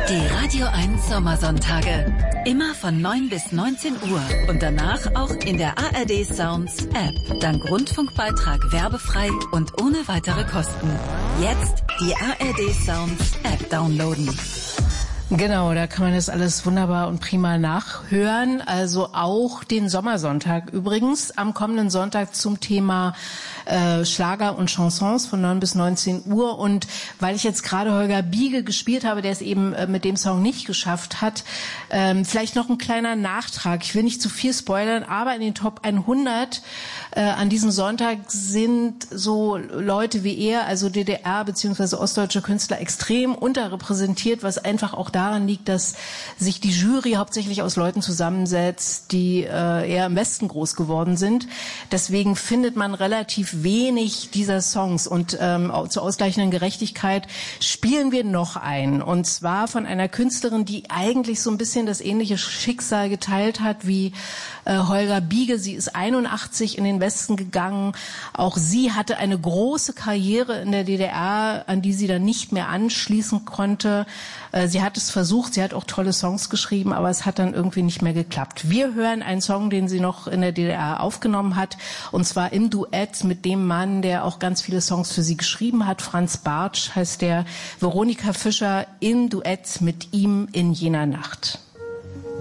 Die Radio 1 Sommersonntage. Immer von 9 bis 19 Uhr und danach auch in der ARD Sounds App. Dank Rundfunkbeitrag werbefrei und ohne weitere Kosten. Jetzt die ARD Sounds App downloaden. Genau, da kann man das alles wunderbar und prima nachhören. Also auch den Sommersonntag übrigens am kommenden Sonntag zum Thema Schlager und Chansons von 9 bis 19 Uhr. Und weil ich jetzt gerade Holger Biege gespielt habe, der es eben mit dem Song nicht geschafft hat, vielleicht noch ein kleiner Nachtrag. Ich will nicht zu viel spoilern, aber in den Top 100 an diesem Sonntag sind so Leute wie er, also DDR bzw. ostdeutsche Künstler, extrem unterrepräsentiert, was einfach auch daran liegt, dass sich die Jury hauptsächlich aus Leuten zusammensetzt, die eher im Westen groß geworden sind. Deswegen findet man relativ wenig dieser Songs. Und zur ausgleichenden Gerechtigkeit spielen wir noch einen. Und zwar von einer Künstlerin, die eigentlich so ein bisschen das ähnliche Schicksal geteilt hat wie Holger Biege. Sie ist 81 in den Westen gegangen. Auch sie hatte eine große Karriere in der DDR, an die sie dann nicht mehr anschließen konnte. Sie hat es versucht, sie hat auch tolle Songs geschrieben, aber es hat dann irgendwie nicht mehr geklappt. Wir hören einen Song, den sie noch in der DDR aufgenommen hat, und zwar im Duett mit dem Mann, der auch ganz viele Songs für sie geschrieben hat. Franz Bartsch heißt der. Veronika Fischer im Duett mit ihm in jener Nacht.